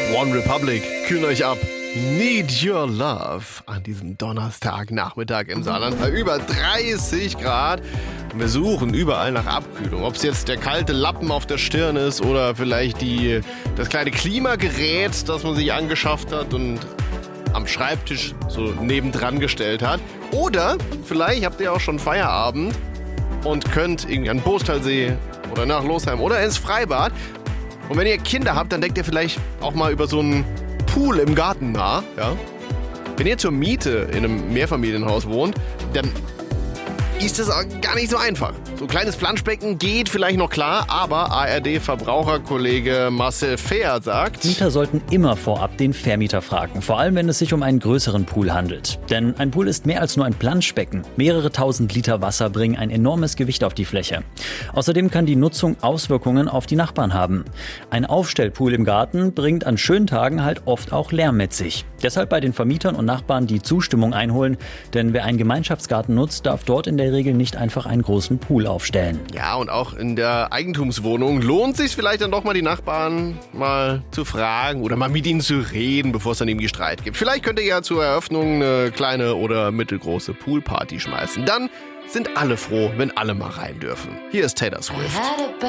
One Republic, kühlen euch ab. Need Your Love an diesem Donnerstagnachmittag im Saarland bei über 30 Grad. Und wir suchen überall nach Abkühlung. Ob es jetzt der kalte Lappen auf der Stirn ist oder vielleicht das kleine Klimagerät, das man sich angeschafft hat und am Schreibtisch so nebendran gestellt hat. Oder vielleicht habt ihr auch schon Feierabend und könnt irgendwie an den Bostalsee oder nach Losheim oder ins Freibad. Und wenn ihr Kinder habt, dann denkt ihr vielleicht auch mal über so einen Pool im Garten nach. Ja? Wenn ihr zur Miete in einem Mehrfamilienhaus wohnt, dann ist das gar nicht so einfach. So ein kleines Planschbecken geht vielleicht noch klar, aber ARD-Verbraucherkollege Marcel Fehr sagt: Mieter sollten immer vorab den Vermieter fragen, vor allem wenn es sich um einen größeren Pool handelt. Denn ein Pool ist mehr als nur ein Planschbecken. Mehrere tausend Liter Wasser bringen ein enormes Gewicht auf die Fläche. Außerdem kann die Nutzung Auswirkungen auf die Nachbarn haben. Ein Aufstellpool im Garten bringt an schönen Tagen halt oft auch Lärm mit sich. Deshalb bei den Vermietern und Nachbarn die Zustimmung einholen, denn wer einen Gemeinschaftsgarten nutzt, darf dort in der Regel nicht einfach einen großen Pool aufstellen. Ja, und auch in der Eigentumswohnung lohnt sich vielleicht dann doch mal die Nachbarn mal zu fragen oder mal mit ihnen zu reden, bevor es dann irgendwie Streit gibt. Vielleicht könnt ihr ja zur Eröffnung eine kleine oder mittelgroße Poolparty schmeißen. Dann sind alle froh, wenn alle mal rein dürfen. Hier ist Taylor Swift.